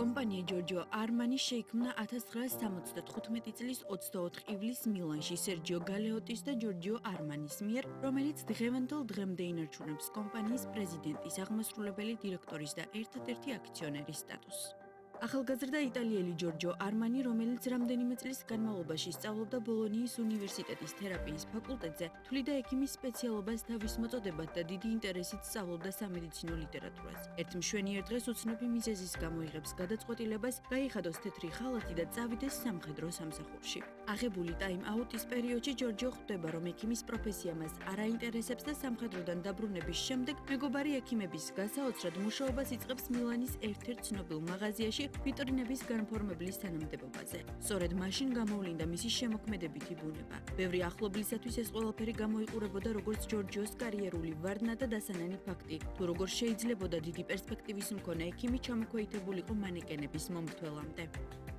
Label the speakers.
Speaker 1: კომპანია Giorgio Armani შეიქმნა 1975 წლის 24 ივლისს მილანში სერჯიო გალეოტის და Giorgio Armanis მიერ, რომელიც დღევანდელ დღემდე ინარჩუნებს კომპანიის პრეზიდენტის, აღმასრულებელი დირექტორის და ერთადერთი აქციონერის სტატუსს. ახალგაზრდა იტალიელი Giorgio Armani, რომელიც რამდენიმე წლის განმავლობაში სწავლობდა ბოლონიის უნივერსიტეტის თერაპიის ფაკულტეტზე, თვლიდა ექიმის სპეციალობას თავის მოწოდებად და დიდი ინტერესით სწავლობდა სამედიცინო ლიტერატურას. ერთ მშვენიერ დღეს უცნობი მიზეზის გამო იღებს გადაწყვეტილებას, გაიხადოს თეთრი ხალათი და წავიდეს სამხედრო სამსახურში. აღებული ტაიმ-აუტის პერიოდში Giorgio ხვდება, რომ ექიმის პროფესია მას არ აინტერესებს და სამხედროდან დაბრუნების შემდეგ მეგობარი ექიმების გასაოცრად მუშაობას იწყებს მილანის ერთ-ერთ ცნობილ მაღაზიაში ვიტრინების განფორმებლის თანამდებობაზე. სწორედ მაშინ გამოვლინდა მისი შემოქმედებითი ბუნება. ბევრი ახლობლისათვის ეს ყველაფერი გამოიყურებოდა როგორც Giorgio's კარიერული ვარდნა და დასანანი ფაქტი, თუ როგორ შეიძლებოდა დიდი პერსპექტივის მქონე ექიმი ჩამოქვეითებულიყო მანეკენების მომმართველამდე.